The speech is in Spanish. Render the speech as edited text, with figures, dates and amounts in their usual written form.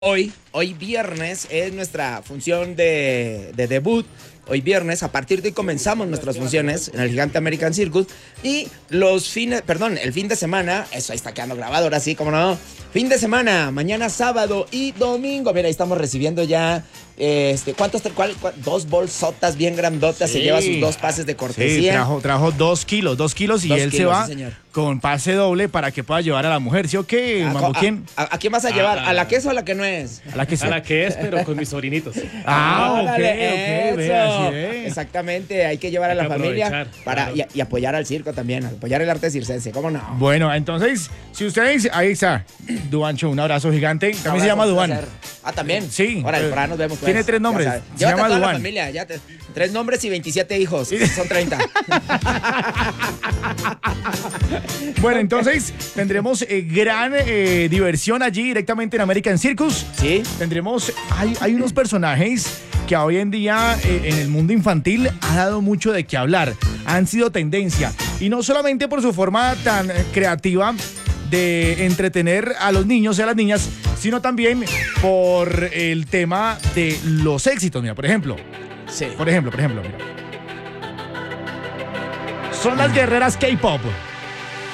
Hoy viernes es nuestra función de debut. Hoy viernes, a partir de hoy comenzamos nuestras funciones en el Gigante American Circus. Y el fin de semana, eso ahí está quedando grabado, ahora sí, cómo no. Fin de semana, mañana sábado y domingo. Mira, ahí estamos recibiendo ya, dos bolsotas bien grandotas. Sí. Se lleva sus 2 pases de cortesía. Sí, trajo 2 kilos y él se va con pase doble para que pueda llevar a la mujer, ¿sí o qué, Mambuquín? ¿A quién vas a llevar? ¿A la que es o a la que no es? A la que sí. A la que es, pero con mis sobrinitos. Ok, vea, sí, Exactamente, hay que llevar a la familia y apoyar al circo también, apoyar el arte circense, ¿cómo no? Bueno, entonces, si ustedes, ahí está, Duancho, un abrazo gigante. También se llama Duan. ¿También? Sí. Ahora, por ahí nos vemos. Pues. Tiene 3 nombres. Se llama Duan. La familia, 3 nombres y 27 hijos. Son 30. Bueno, entonces tendremos gran diversión allí directamente en American Circus. Sí. Tendremos, hay unos personajes que hoy en día en el mundo infantil ha dado mucho de qué hablar. Han sido tendencia. Y no solamente por su forma tan creativa de entretener a los niños y a las niñas, sino también por el tema de los éxitos. Mira, por ejemplo. Sí. Por ejemplo, mira. Son las guerreras K-pop.